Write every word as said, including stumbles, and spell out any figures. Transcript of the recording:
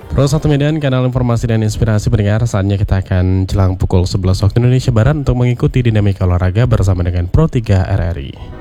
Pro satu Medan, kanal informasi dan inspirasi pendengar. Saatnya kita akan jelang pukul sebelas waktu Indonesia Barat untuk mengikuti dinamika olahraga bersama dengan Pro tiga R R I.